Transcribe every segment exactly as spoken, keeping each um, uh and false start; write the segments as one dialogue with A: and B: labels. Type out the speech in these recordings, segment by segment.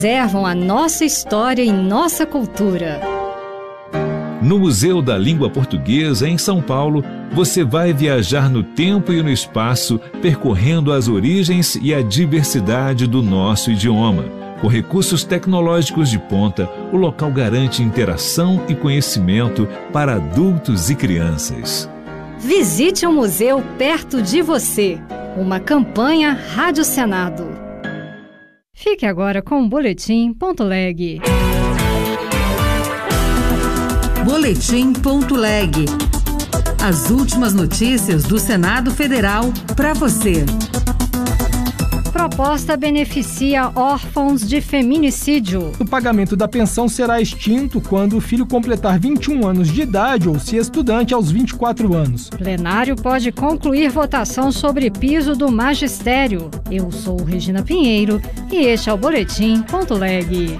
A: Preservam a nossa história e nossa cultura.
B: No Museu da Língua Portuguesa, em São Paulo, você vai viajar no tempo e no espaço, percorrendo as origens e a diversidade do nosso idioma. Com recursos tecnológicos de ponta, o local garante interação e conhecimento para adultos e crianças.
A: Visite um museu perto de você. Uma campanha Rádio Senado. Fique agora com o Boletim Ponto Leg.
C: Boletim Ponto Leg. As últimas notícias do Senado Federal para você.
A: Proposta beneficia órfãos de feminicídio.
D: O pagamento da pensão será extinto quando o filho completar vinte e um anos de idade ou se estudante aos vinte e quatro anos.
A: Plenário pode concluir votação sobre piso do magistério. Eu sou Regina Pinheiro e este é o Boletim Ponto Leg.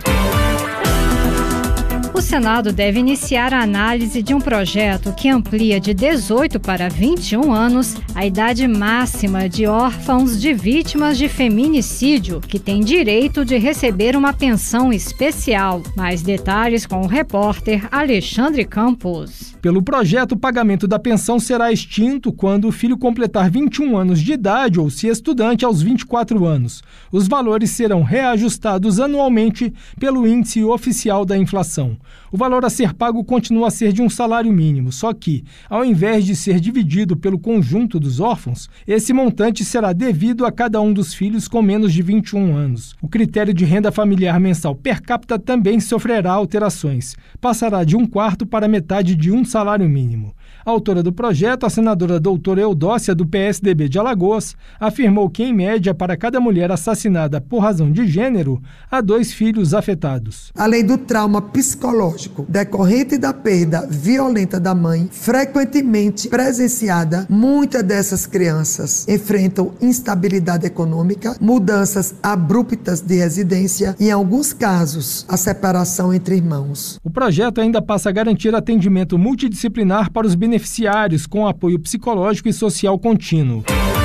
A: O Senado deve iniciar a análise de um projeto que amplia de dezoito para vinte e um anos a idade máxima de órfãos de vítimas de feminicídio, que têm direito de receber uma pensão especial. Mais detalhes com o repórter Alexandre Campos.
D: Pelo projeto, o pagamento da pensão será extinto quando o filho completar vinte e um anos de idade ou se estudante aos vinte e quatro anos. Os valores serão reajustados anualmente pelo índice oficial da inflação. O valor a ser pago continua a ser de um salário mínimo, só que, ao invés de ser dividido pelo conjunto dos órfãos, esse montante será devido a cada um dos filhos com menos de vinte e um anos. O critério de renda familiar mensal per capita também sofrerá alterações. Passará de um quarto para metade de um salário mínimo. A autora do projeto, a senadora doutora Eudócia, do P S D B de Alagoas, afirmou que, em média, para cada mulher assassinada por razão de gênero, há dois filhos afetados.
E: Além do trauma psicológico decorrente da perda violenta da mãe, frequentemente presenciada, muitas dessas crianças enfrentam instabilidade econômica, mudanças abruptas de residência e, em alguns casos, a separação entre irmãos.
D: O projeto ainda passa a garantir atendimento multidisciplinar para os beneficiários com apoio psicológico e social contínuo.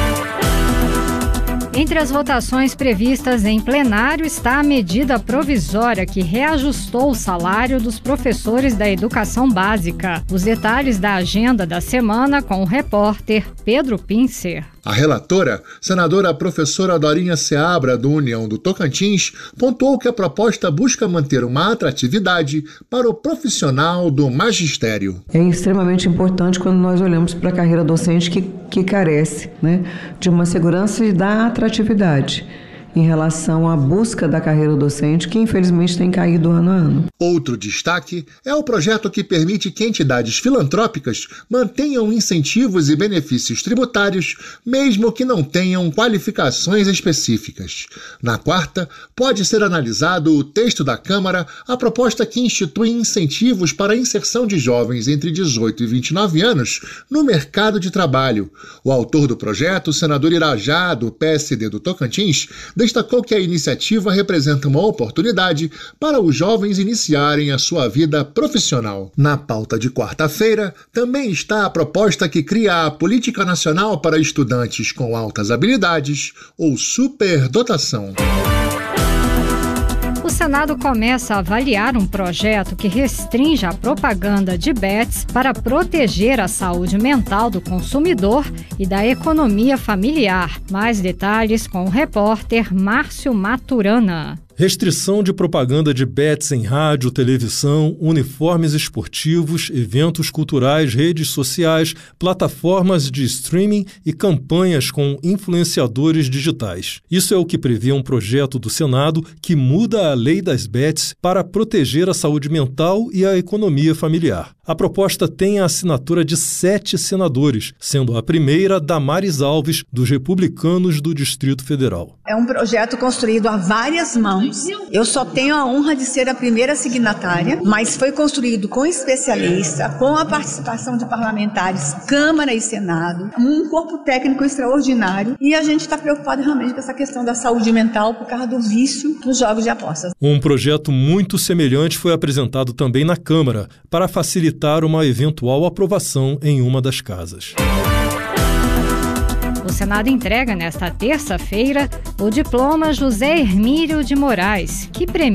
A: Entre as votações previstas em plenário está a medida provisória que reajustou o salário dos professores da educação básica. Os detalhes da agenda da semana com o repórter Pedro Pincer.
F: A relatora, senadora professora Dorinha Seabra, do União do Tocantins, pontuou que a proposta busca manter uma atratividade para o profissional do magistério.
G: É extremamente importante quando nós olhamos para a carreira docente que, que carece, né, de uma segurança e da atratividade em relação à busca da carreira docente, que infelizmente tem caído ano a ano.
F: Outro destaque é o projeto que permite que entidades filantrópicas mantenham incentivos e benefícios tributários, mesmo que não tenham qualificações específicas. Na quarta, pode ser analisado o texto da Câmara, a proposta que institui incentivos para a inserção de jovens entre dezoito e vinte e nove anos no mercado de trabalho. O autor do projeto, o senador Irajá, do P S D do Tocantins, destacou que a iniciativa representa uma oportunidade para os jovens iniciarem a sua vida profissional. Na pauta de quarta-feira, também está a proposta que cria a Política Nacional para Estudantes com Altas Habilidades, ou superdotação.
A: O Senado começa a avaliar um projeto que restringe a propaganda de bets para proteger a saúde mental do consumidor e da economia familiar. Mais detalhes com o repórter Márcio Maturana.
H: Restrição de propaganda de bets em rádio, televisão, uniformes esportivos, eventos culturais, redes sociais, plataformas de streaming e campanhas com influenciadores digitais. Isso é o que prevê um projeto do Senado que muda a lei das bets para proteger a saúde mental e a economia familiar. A proposta tem a assinatura de sete senadores, sendo a primeira Damares Alves, dos Republicanos do Distrito Federal.
I: É um projeto construído a várias mãos. Eu só tenho a honra de ser a primeira signatária, mas foi construído com especialista, com a participação de parlamentares, Câmara e Senado, um corpo técnico extraordinário, e a gente está preocupado realmente com essa questão da saúde mental por causa do vício nos jogos de apostas.
H: Um projeto muito semelhante foi apresentado também na Câmara, para facilitar uma eventual aprovação em uma das casas.
A: O Senado entrega nesta terça-feira o diploma José Hermílio de Moraes, que premia